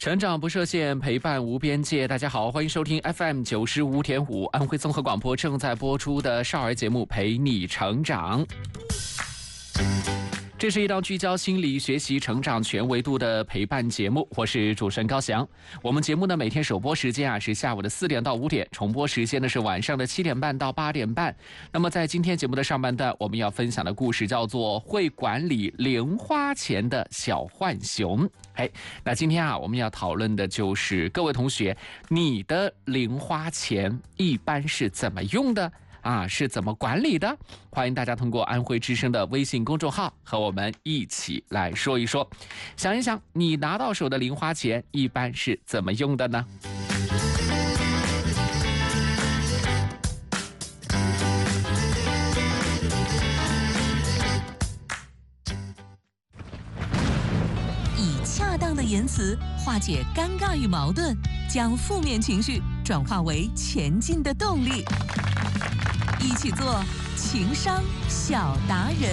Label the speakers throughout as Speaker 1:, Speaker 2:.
Speaker 1: 成长不设限，陪伴无边界。大家好，欢迎收听 FM95.5 安徽综合广播正在播出的少儿节目《陪你成长》。这是一档聚焦心理学习成长全维度的陪伴节目，我是主持人高翔。我们节目呢，每天首播时间是下午的4点到5点，重播时间呢是晚上的7点半到8点半。那么在今天节目的上半段，我们要分享的故事叫做会管理零花钱的小浣熊。那今天我们要讨论的就是各位同学，你的零花钱一般是怎么用的？是怎么管理的？欢迎大家通过安徽之声的微信公众号和我们一起来说一说。想一想，你拿到手的零花钱一般是怎么用的呢？
Speaker 2: 以恰当的言辞化解尴尬与矛盾，将负面情绪转化为前进的动力。一起做情商小达人。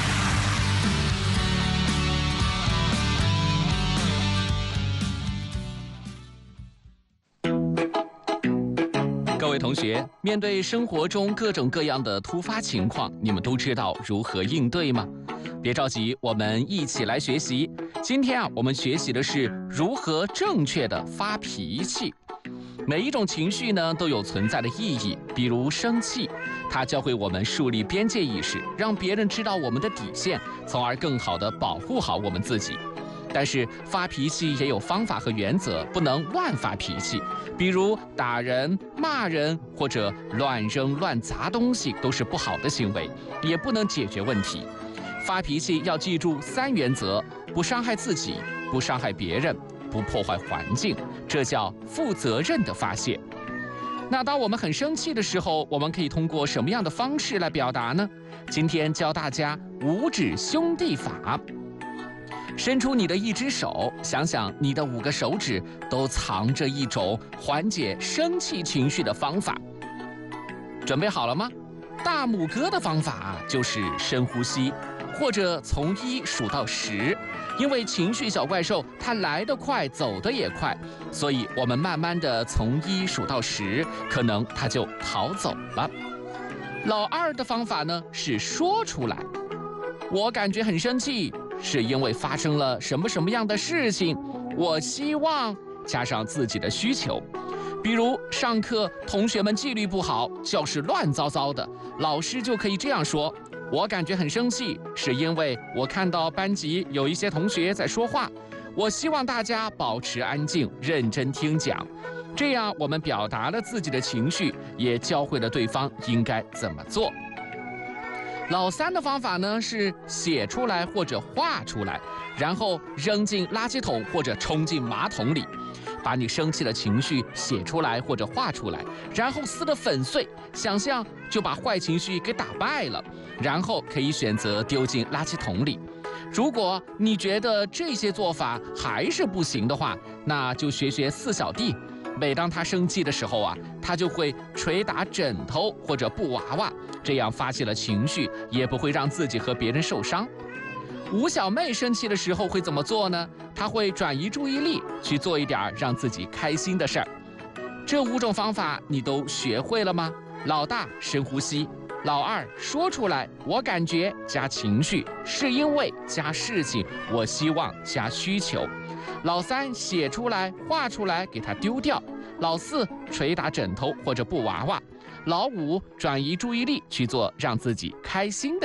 Speaker 1: 各位同学，面对生活中各种各样的突发情况，你们都知道如何应对吗？别着急，我们一起来学习。今天我们学习的是如何正确的发脾气。每一种情绪呢都有存在的意义，比如生气，它教会我们树立边界意识，让别人知道我们的底线，从而更好地保护好我们自己。但是发脾气也有方法和原则，不能乱发脾气，比如打人、骂人或者乱扔乱砸东西都是不好的行为，也不能解决问题。发脾气要记住3原则：不伤害自己，不伤害别人，不破坏环境，这叫负责任的发泄。那当我们很生气的时候，我们可以通过什么样的方式来表达呢？今天教大家5指兄弟法。伸出你的1只手，想想你的5个手指都藏着一种缓解生气情绪的方法。准备好了吗？大拇哥的方法就是深呼吸，或者从1数到10。因为情绪小怪兽它来得快，走得也快，所以我们慢慢的从1数到10，可能它就逃走了。老2的方法呢是说出来，我感觉很生气，是因为发生了什么什么样的事情，我希望加上自己的需求。比如上课同学们纪律不好，教室乱糟糟的，老师就可以这样说，我感觉很生气，是因为我看到班级有一些同学在说话，我希望大家保持安静，认真听讲。这样我们表达了自己的情绪，也教会了对方应该怎么做。老3的方法呢是写出来或者画出来，然后扔进垃圾桶或者冲进马桶里。把你生气的情绪写出来或者画出来，然后撕得粉碎，想象就把坏情绪给打败了，然后可以选择丢进垃圾桶里。如果你觉得这些做法还是不行的话，那就学4小弟。每当他生气的时候他就会捶打枕头或者布娃娃，这样发泄了情绪，也不会让自己和别人受伤。5小妹生气的时候会怎么做呢？她会转移注意力，去做一点让自己开心的事儿。这5种方法你都学会了吗？老大深呼吸，老2说出来，我感觉加情绪，是因为加事情，我希望加需求。老3写出来画出来给它丢掉，老4捶打枕头或者布娃娃，老5转移注意力去做让自己开心的